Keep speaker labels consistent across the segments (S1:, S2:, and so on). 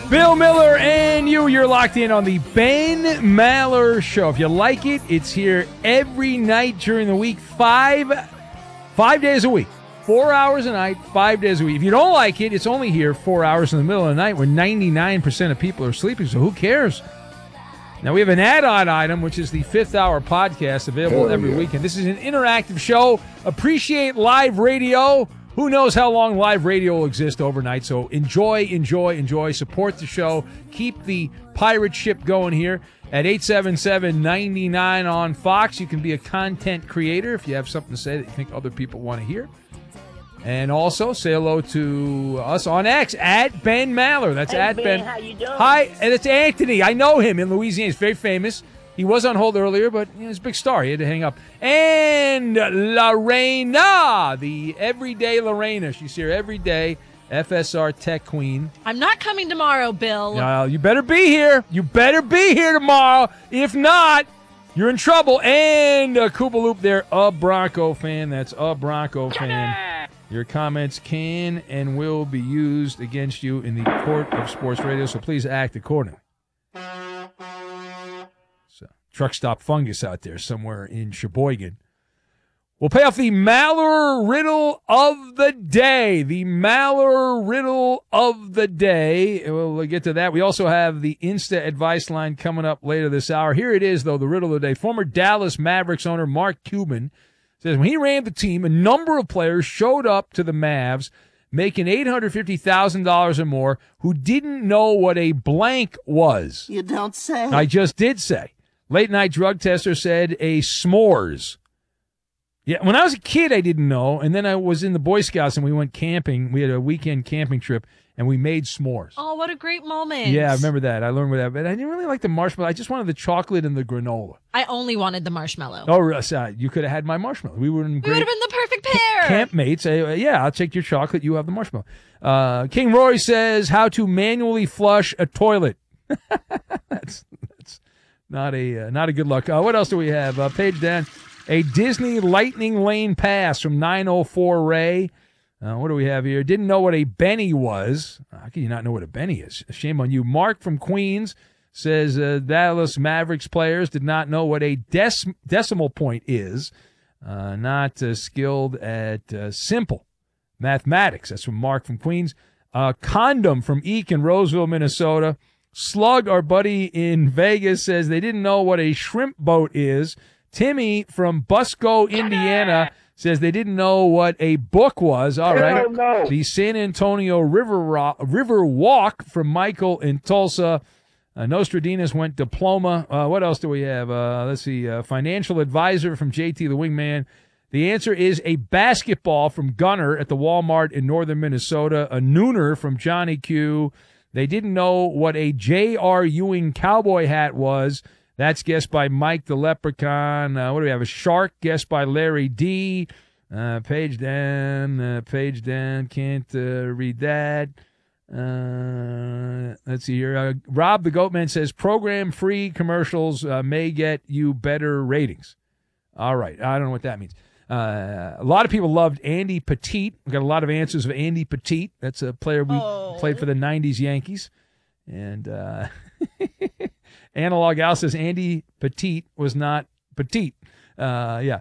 S1: Bill Miller and you're locked in on the Ben Maller Show. If you like it, it's here every night during the week, five days a week. 4 hours a night, 5 days a week. If you don't like it, it's only here 4 hours in the middle of the night where 99% of people are sleeping, so who cares? Now, we have an add-on item, which is the Fifth Hour podcast available every weekend. This is an interactive show. Appreciate live radio. Who knows how long live radio will exist overnight, so enjoy. Support the show. Keep the pirate ship going here at 877-99 on Fox. You can be a content creator if you have something to say that you think other people want to hear. And also, say hello to us on X, at Ben Maller. That's
S2: hey,
S1: at Ben.
S2: How you doing?
S1: Hi, and it's Anthony. I know him in Louisiana. He's very famous. He was on hold earlier, but he's a big star. He had to hang up. And Lorena, the everyday Lorena. She's here every day, FSR Tech Queen.
S3: I'm not coming tomorrow, Bill.
S1: You better be here. You better be here tomorrow. If not, you're in trouble. And Koopa Loop there, a Bronco fan. That's a Bronco fan. Your comments can and will be used against you in the court of sports radio, so please act accordingly. So, truck stop fungus out there somewhere in Sheboygan. We'll pay off the Maller Riddle of the Day. The Maller Riddle of the Day. We'll get to that. We also have the Insta Advice Line coming up later this hour. Here it is, though, the Riddle of the Day. Former Dallas Mavericks owner Mark Cuban says when he ran the team, a number of players showed up to the Mavs making $850,000 or more who didn't know what a blank was.
S2: You don't say.
S1: I just did say. Late night drug tester said a s'mores. Yeah, when I was a kid, I didn't know, and then I was in the Boy Scouts and we went camping. We had a weekend camping trip, and we made s'mores.
S3: Oh, what a great moment.
S1: Yeah, I remember that. I learned with that, but I didn't really like the marshmallow. I just wanted the chocolate and the granola.
S3: I only wanted the marshmallow.
S1: Oh, you could have had my marshmallow. We would have
S3: been the perfect pair.
S1: Campmates. Yeah, I'll take your chocolate. You have the marshmallow. King Rory says how to manually flush a toilet. That's not a good luck. What else do we have? Page down. A Disney Lightning Lane pass from 904 Ray. What do we have here? Didn't know what a Benny was. How can you not know what a Benny is? Shame on you. Mark from Queens says Dallas Mavericks players did not know what a decimal point is. Not skilled at simple mathematics. That's from Mark from Queens. Condom from Eek in Roseville, Minnesota. Slug, our buddy in Vegas, says they didn't know what a shrimp boat is. Timmy from Busco, Indiana, says they didn't know what a book was. All right.
S2: No.
S1: The San Antonio River Walk from Michael in Tulsa. Nostradamus went diploma. What else do we have? Let's see. Financial advisor from JT the Wingman. The answer is a basketball from Gunner at the Walmart in northern Minnesota. A nooner from Johnny Q. They didn't know what a J.R. Ewing cowboy hat was. That's guessed by Mike the Leprechaun. What do we have? A shark guessed by Larry D. Page down. Can't read that. Let's see here. Rob the Goatman says program-free commercials may get you better ratings. All right. I don't know what that means. A lot of people loved Andy Pettitte. We got a lot of answers of Andy Pettitte. That's a player we played for the 90s Yankees. And Analog Al says Andy Pettitte was not petite. Jill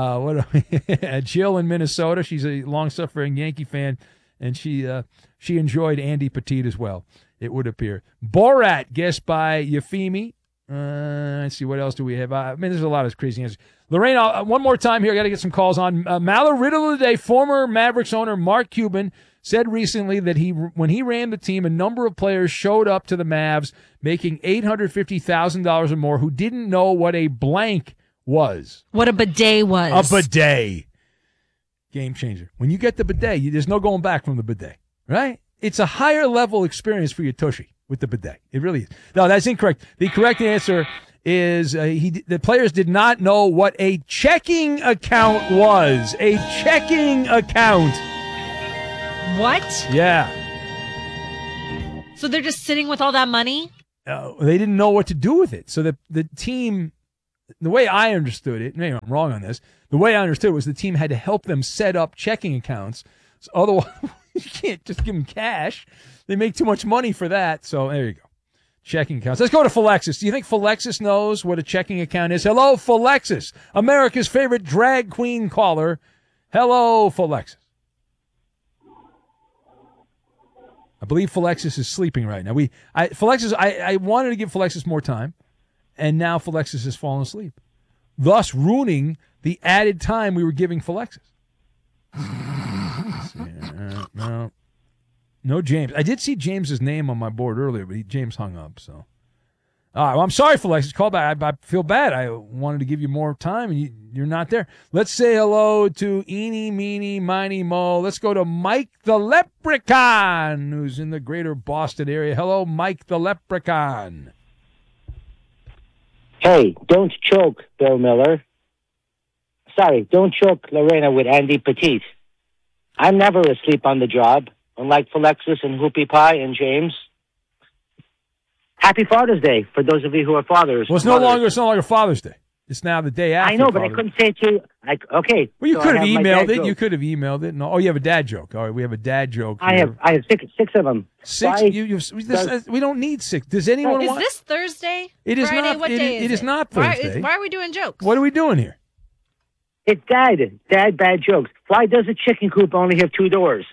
S1: in Minnesota. She's a long-suffering Yankee fan, and she enjoyed Andy Pettitte as well, it would appear. Borat, guessed by Yefimi. Let's see, what else do we have? There's a lot of crazy answers. Lorraine, one more time here. I got to get some calls on. Maller Riddle of the Day, former Mavericks owner Mark Cuban said recently that when he ran the team, a number of players showed up to the Mavs making $850,000 or more who didn't know what a blank was.
S3: What a bidet was.
S1: A bidet. Game changer. When you get the bidet, there's no going back from the bidet, right? It's a higher level experience for your tushy with the bidet. It really is. No, that's incorrect. The correct answer is the players did not know what a checking account was. A checking account.
S3: What?
S1: Yeah.
S3: So they're just sitting with all that money?
S1: They didn't know what to do with it. So the team, the way I understood it, maybe I'm wrong on this, the way I understood it was the team had to help them set up checking accounts. So You can't just give them cash. They make too much money for that. So there you go. Checking accounts. Let's go to Philexis. Do you think Philexis knows what a checking account is? Hello, Philexis, America's favorite drag queen caller. Hello, Philexis. I believe Philexis is sleeping right now. I wanted to give Philexis more time, and now Philexis has fallen asleep, thus ruining the added time we were giving Philexis. No James. I did see James's name on my board earlier, but James hung up. So, all right. Well, I'm sorry, Philexis. Call back. I feel bad. I wanted to give you more time, and you're not there. Let's say hello to Eeny, Meeny, Miny, Mo. Let's go to Mike the Leprechaun, who's in the greater Boston area. Hello, Mike the Leprechaun.
S2: Hey, don't choke, Bill Miller. Sorry, don't choke Lorena with Andy Petit. I'm never asleep on the job, unlike Philexis and Whoopie Pie and James. Happy Father's Day for those of you who are fathers.
S1: Well, it's no longer Father's Day. It's now the day after.
S2: I know, but
S1: Father's
S2: I couldn't say it to you. Okay.
S1: Well, you
S2: so
S1: could have
S2: I my
S1: emailed
S2: dad
S1: it.
S2: joke.
S1: You could have emailed it. No. Oh, you have a dad joke. All right, we have a dad joke.
S2: I
S1: here.
S2: have six of them.
S1: Six.
S2: Why
S1: We don't need six. Does anyone
S3: Is
S1: want?
S3: this Thursday?
S1: It is
S3: Friday?
S1: not.
S3: What day
S1: It is not
S3: Why,
S1: Thursday.
S3: why are we doing jokes?
S1: What are we doing here?
S2: It's dad bad jokes. Why does a chicken coop only have 2 doors?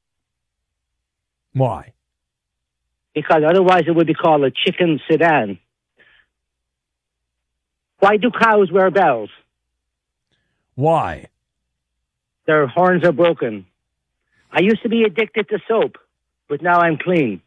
S1: Why?
S2: Because otherwise it would be called a chicken sedan. Why do cows wear bells?
S1: Why?
S2: Their horns are broken. I used to be addicted to soap, but now I'm clean.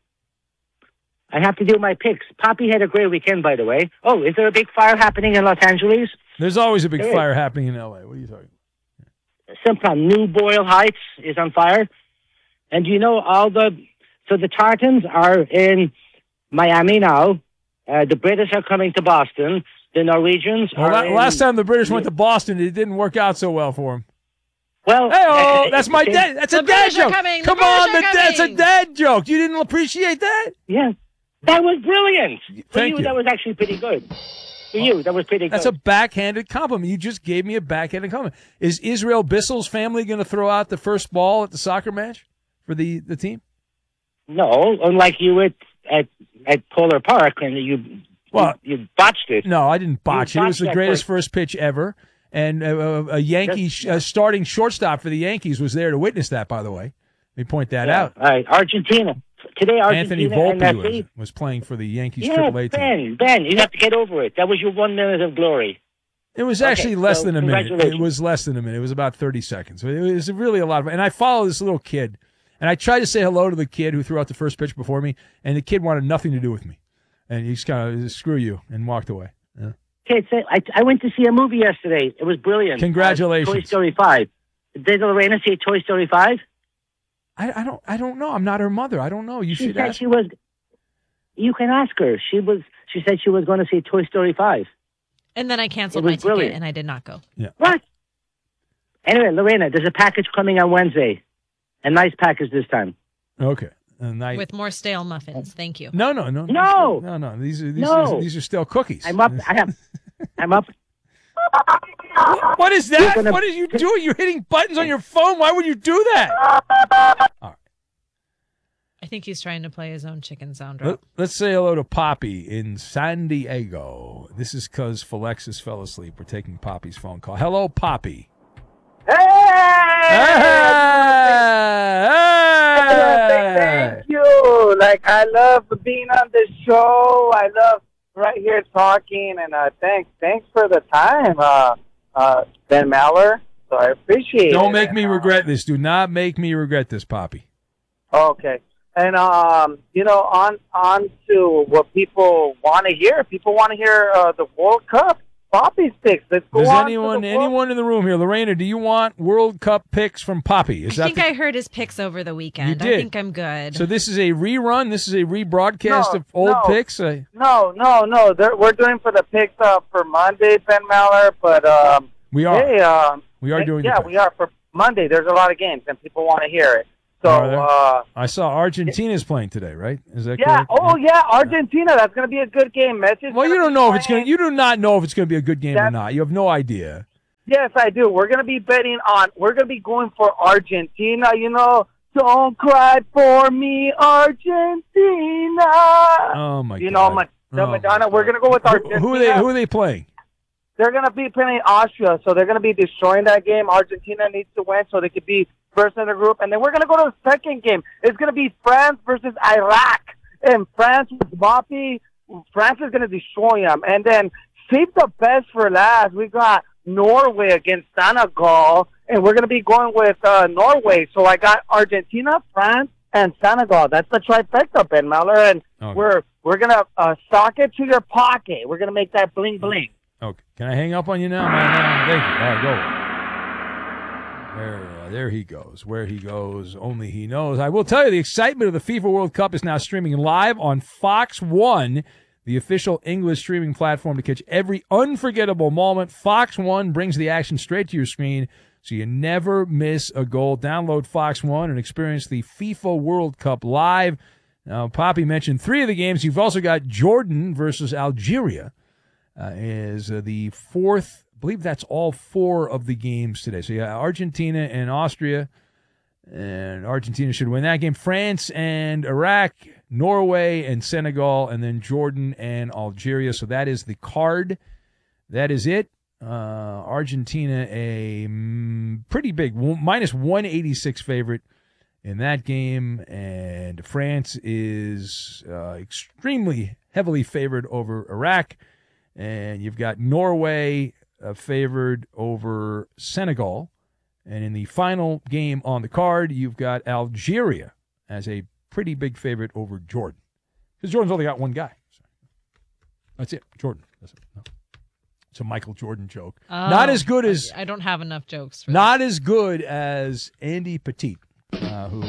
S2: I have to do my picks. Poppy had a great weekend, by the way. Oh, is there a big fire happening in Los Angeles?
S1: There's always a big
S2: There is.
S1: fire happening in L.A. What are you talking about?
S2: Sometime New Boyle Heights is on fire. And you know so the Tartans are in Miami now. The British are coming to Boston. The Norwegians
S1: Well,
S2: are
S1: last time the British went to Boston, it didn't work out so well for them.
S2: Well,
S1: Hey, that's my dad. That's a
S3: The
S1: dad
S3: British are
S1: joke.
S3: coming. The
S1: Come
S3: British
S1: on,
S3: are
S1: that's a
S3: coming.
S1: dad joke. You didn't appreciate that?
S2: Yeah, that was brilliant. For
S1: Thank you.
S2: that was actually pretty good. For you, that was pretty good.
S1: That's a backhanded compliment. You just gave me a backhanded compliment. Is Israel Bissell's family going to throw out the first ball at the soccer match for the team?
S2: No, unlike you at Polar Park, and you botched it.
S1: No, I didn't botch it. It was the
S2: botched that
S1: greatest
S2: first-
S1: first pitch ever. And a Yankee starting shortstop for the Yankees was there to witness that, by the way. Let me point that out.
S2: All right, Argentina. Today,
S1: Anthony
S2: Argentina and
S1: Volpe was playing for the Yankees
S2: Yeah,
S1: AAA team.
S2: Ben, you have to get over it. That was your 1 minute of glory.
S1: It was actually less
S2: so
S1: than a minute. It
S2: congratulations.
S1: was less than a minute. It was about 30 seconds. It was really a lot of fun. And I follow this little kid. And I tried to say hello to the kid who threw out the first pitch before me, and the kid wanted nothing to do with me. And he just kind of, screw you, and walked away. Yeah.
S2: Okay, I went to see a movie yesterday. It was brilliant.
S1: Congratulations.
S2: Toy Story 5. Did Lorena see Toy Story 5?
S1: I don't know. I'm not her mother. I don't know. You
S2: She
S1: should
S2: said
S1: ask.
S2: she was. You can ask her. She said she was going to see Toy Story 5.
S3: And then I canceled
S2: It was
S3: my ticket
S2: brilliant.
S3: and I did not go.
S2: What? Anyway, Lorena, there's a package coming on Wednesday. A nice package this time.
S1: Okay. And
S3: With more stale muffins. Thank you.
S1: No.
S2: No.
S1: These are still cookies.
S2: I'm up. I'm up.
S1: What is that?
S2: You're gonna-
S1: What are you doing? You're hitting buttons on your phone. Why would you do that?
S3: I think he's trying to play his own chicken sound drop.
S1: Let's say hello to Poppy in San Diego. This is because Philexis fell asleep. We're taking Poppy's phone call. Hello, Poppy.
S4: Thank you. Like, I love being on the show. I love right here talking, and thanks for the time, Ben Maller. So I appreciate it.
S1: Don't make me regret this. Do not make me regret this, Poppy.
S4: Okay. And on to what people want to hear. People want to hear the World Cup. Poppy sticks. Let's go
S1: Does
S4: on
S1: anyone
S4: to the World-
S1: in the room here, Lorena? Do you want World Cup picks from Poppy?
S3: I think I heard his picks over the weekend.
S1: You did.
S3: I think I'm good.
S1: So this is a rerun. This is a rebroadcast of old picks.
S4: No. We're doing for the picks for Monday, Ben Maller. But
S1: We are.
S4: hey,
S1: We are doing.
S4: Yeah,
S1: the
S4: we are for Monday. There's a lot of games, and people want to hear it. So,
S1: Are there? I saw Argentina's playing today, right? Is that
S4: yeah.
S1: correct?
S4: Oh, yeah. Argentina. That's going to be a good game. Messi's
S1: Well, you
S4: gonna
S1: don't
S4: be
S1: know if it's
S4: playing.
S1: going. You do not know if it's going to be a good game or
S4: That's-
S1: not. You have no idea.
S4: Yes, I do. We're going to be betting on. We're going to be going for Argentina. You know, Don't cry for me, Argentina.
S1: Oh, my God.
S4: You know, Madonna, we're going to go with Argentina.
S1: Who are they playing?
S4: They're going to be playing Austria, so they're going to be destroying that game. Argentina needs to win so they could be first in the group. And then we're going to go to the second game. It's going to be France versus Iraq. And France with Mbappe, France is going to destroy them. And then save the best for last. We got Norway against Senegal, and we're going to be going with Norway. So I got Argentina, France, and Senegal. That's the trifecta, Ben Maller. And we're going to sock it to your pocket. We're going to make that bling-bling.
S1: Okay. Can I hang up on you now? Thank you. All right, go. There he goes. Where he goes, only he knows. I will tell you, the excitement of the FIFA World Cup is now streaming live on Fox One, the official English streaming platform to catch every unforgettable moment. Fox One brings the action straight to your screen, so you never miss a goal. Download Fox One and experience the FIFA World Cup live. Now, Poppy mentioned 3 of the games. You've also got Jordan versus Algeria. Is the fourth, I believe that's all 4 of the games today. So, yeah, Argentina and Austria, and Argentina should win that game. France and Iraq, Norway and Senegal, and then Jordan and Algeria. So that is the card. That is it. Argentina, a pretty big, minus 186 favorite in that game, and France is extremely heavily favored over Iraq. And you've got Norway favored over Senegal. And in the final game on the card, you've got Algeria as a pretty big favorite over Jordan. Because Jordan's only got one guy. So that's it, Jordan. That's it. No. It's a Michael Jordan joke. Not as good as...
S3: I don't have enough jokes for
S1: Not as good as Andy Pettitte, who...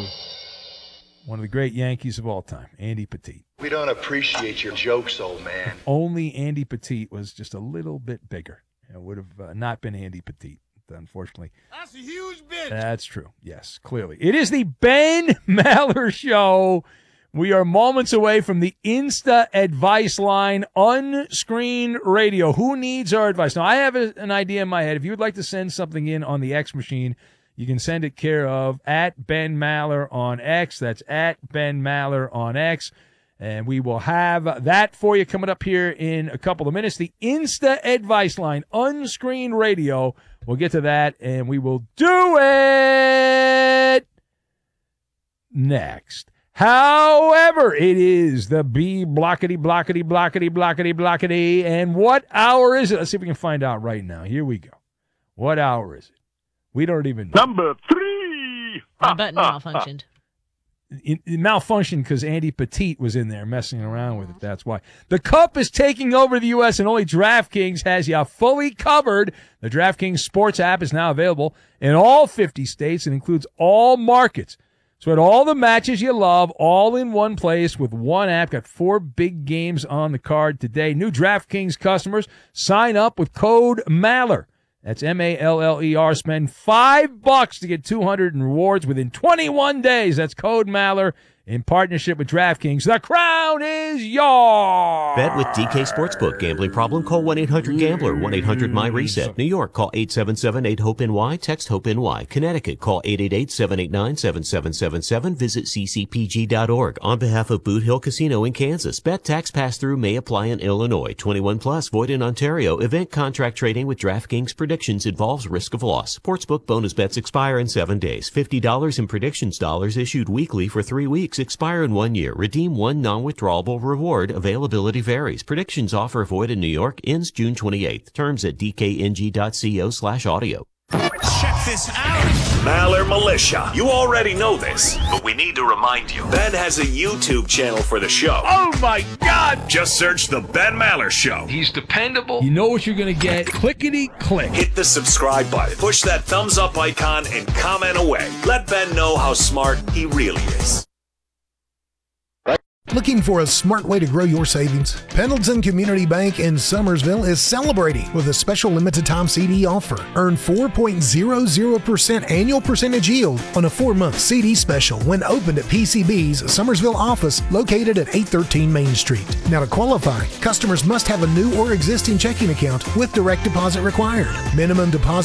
S1: one of the great Yankees of all time, Andy Pettitte.
S5: We don't appreciate your jokes, old man.
S1: Only Andy Pettitte was just a little bit bigger. It would have not been Andy Pettitte, unfortunately.
S6: That's a huge bitch.
S1: That's true. Yes, clearly. It is the Ben Maller Show. We are moments away from the Insta advice line, on-screen radio. Who needs our advice? Now, I have an idea in my head. If you would like to send something in on the X machine, you can send it care of at Ben Maller on X. That's at Ben Maller on X. And we will have that for you coming up here in a couple of minutes. The Insta advice line, on-screen radio. We'll get to that, and we will do it next. However, it is the B blockety, blockety, blockety, blockety, blockety. And what hour is it? Let's see if we can find out right now. Here we go. What hour is it? We don't even know.
S6: Number 3.
S3: My button malfunctioned.
S1: It malfunctioned because Andy Pettitte was in there messing around with it. That's why. The Cup is taking over the U.S., and only DraftKings has you fully covered. The DraftKings Sports app is now available in all 50 states and includes all markets. So at all the matches you love, all in one place with one app. Got 4 big games on the card today. New DraftKings customers, sign up with code MALLER. That's MALLER. Spend $5 to get $200 in rewards within 21 days. That's code MALLER in partnership with DraftKings. The crown is yours.
S7: Bet with DK Sportsbook. Gambling problem? Call 1-800-GAMBLER. 1-800-MY-RESET. New York, call 877-8-HOPE-NY. Text HOPE-NY. Connecticut, call 888-789-7777. Visit ccpg.org. On behalf of Boot Hill Casino in Kansas, bet tax pass-through may apply in Illinois. 21 plus, void in Ontario. Event contract trading with DraftKings predictions involves risk of loss. Sportsbook bonus bets expire in 7 days. $50 in predictions dollars issued weekly for 3 weeks. Expire in 1 year. Redeem one non-withdrawable reward. Availability varies. Predictions offer void in New York. Ends June 28th. Terms at dkng.co/audio.
S6: Check this out.
S8: Maller Militia. You already know this, but we need to remind you. Ben has a YouTube channel for the show.
S6: Oh my God!
S8: Just search The Ben Maller Show.
S1: He's dependable. You know what you're going to get. Clickety-click.
S8: Hit the subscribe button. Push that thumbs up icon and comment away. Let Ben know how smart he really is.
S9: Looking for a smart way to grow your savings? Pendleton Community Bank in Summersville is celebrating with a special limited-time CD offer. Earn 4.00% annual percentage yield on a 4-month CD special when opened at PCB's Summersville office located at 813 Main Street. Now, to qualify, customers must have a new or existing checking account with direct deposit required. Minimum deposit